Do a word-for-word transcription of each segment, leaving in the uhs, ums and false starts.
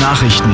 Nachrichten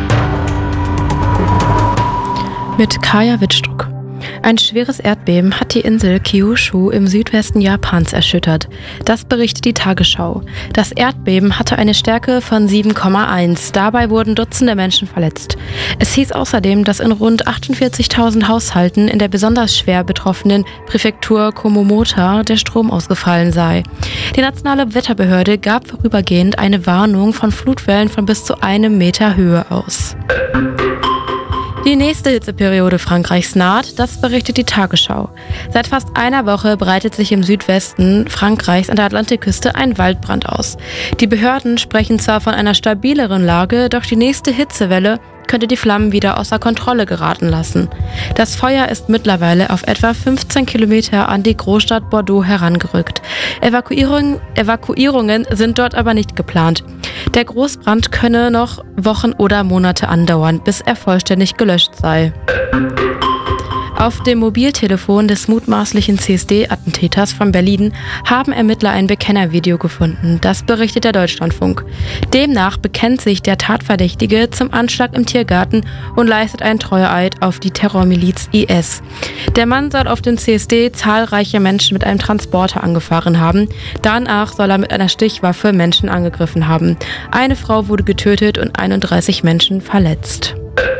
mit Kaya Wittstruck. Ein schweres Erdbeben hat die Insel Kyushu im Südwesten Japans erschüttert. Das berichtet die Tagesschau. Das Erdbeben hatte eine Stärke von sieben Komma eins. Dabei wurden Dutzende Menschen verletzt. Es hieß außerdem, dass in rund achtundvierzigtausend Haushalten in der besonders schwer betroffenen Präfektur Kumamoto der Strom ausgefallen sei. Die nationale Wetterbehörde gab vorübergehend eine Warnung von Flutwellen von bis zu einem Meter Höhe aus. Die nächste Hitzeperiode Frankreichs naht, das berichtet die Tagesschau. Seit fast einer Woche breitet sich im Südwesten Frankreichs an der Atlantikküste ein Waldbrand aus. Die Behörden sprechen zwar von einer stabileren Lage, doch die nächste Hitzewelle könnte die Flammen wieder außer Kontrolle geraten lassen. Das Feuer ist mittlerweile auf etwa fünfzehn Kilometer an die Großstadt Bordeaux herangerückt. Evakuierung, Evakuierungen sind dort aber nicht geplant. Der Großbrand könne noch Wochen oder Monate andauern, bis er vollständig gelöscht sei. Auf dem Mobiltelefon des mutmaßlichen C S D-Attentäters von Berlin haben Ermittler ein Bekennervideo gefunden. Das berichtet der Deutschlandfunk. Demnach bekennt sich der Tatverdächtige zum Anschlag im Tiergarten und leistet einen Treueeid auf die Terrormiliz I S. Der Mann soll auf dem C S D zahlreiche Menschen mit einem Transporter angefahren haben. Danach soll er mit einer Stichwaffe Menschen angegriffen haben. Eine Frau wurde getötet und einunddreißig Menschen verletzt.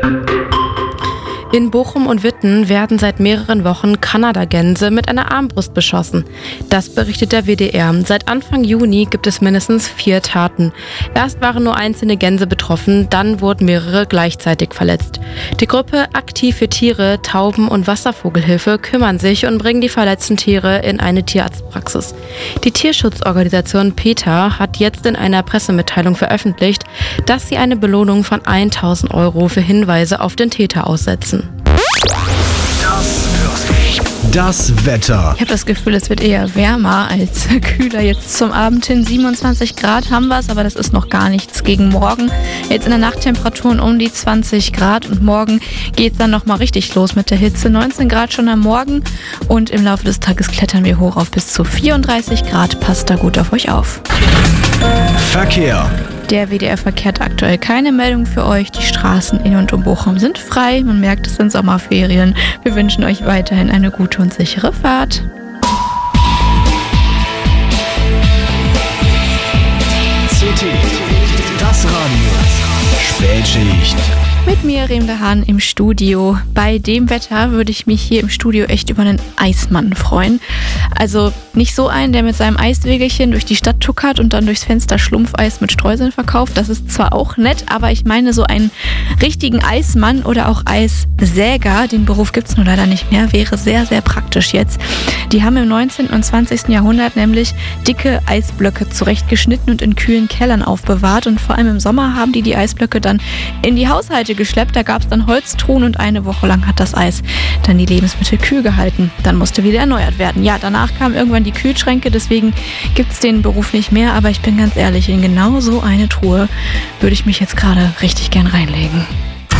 In Bochum und Witten werden seit mehreren Wochen Kanadagänse mit einer Armbrust beschossen. Das berichtet der W D R. Seit Anfang Juni gibt es mindestens vier Taten. Erst waren nur einzelne Gänse betroffen, dann wurden mehrere gleichzeitig verletzt. Die Gruppe Aktiv für Tiere, Tauben- und Wasservogelhilfe kümmern sich und bringen die verletzten Tiere in eine Tierarztpraxis. Die Tierschutzorganisation PETA hat jetzt in einer Pressemitteilung veröffentlicht, dass sie eine Belohnung von tausend Euro für Hinweise auf den Täter aussetzen. Das Wetter. Ich habe das Gefühl, es wird eher wärmer als kühler. Jetzt zum Abend hin siebenundzwanzig Grad haben wir es, aber das ist noch gar nichts gegen morgen. Jetzt in der Nacht Temperaturen um die zwanzig Grad und morgen geht es dann nochmal richtig los mit der Hitze. neunzehn Grad schon am Morgen und im Laufe des Tages klettern wir hoch auf bis zu vierunddreißig Grad. Passt da gut auf euch auf. Verkehr. Der W D R verkehrt aktuell keine Meldung für euch. Die Straßen in und um Bochum sind frei. Man merkt, es sind Sommerferien. Wir wünschen euch weiterhin eine gute und sichere Fahrt. C T, das Radio. Spätschicht. Mit mir, Remle Hahn, im Studio. Bei dem Wetter würde ich mich hier im Studio echt über einen Eismann freuen. Also nicht so einen, der mit seinem Eiswägelchen durch die Stadt tuckert und dann durchs Fenster Schlumpfeis mit Streuseln verkauft. Das ist zwar auch nett, aber ich meine so einen richtigen Eismann oder auch Eissäger, den Beruf gibt es nur leider nicht mehr, wäre sehr, sehr praktisch jetzt. Die haben im neunzehnten und zwanzigsten Jahrhundert nämlich dicke Eisblöcke zurechtgeschnitten und in kühlen Kellern aufbewahrt. Und vor allem im Sommer haben die die Eisblöcke dann in die Haushalte geschleppt. Da gab es dann Holztruhen und eine Woche lang hat das Eis dann die Lebensmittel kühl gehalten. Dann musste wieder erneuert werden. Ja, danach kamen irgendwann die Kühlschränke, deswegen gibt es den Beruf nicht mehr. Aber ich bin ganz ehrlich, in genau so eine Truhe würde ich mich jetzt gerade richtig gern reinlegen.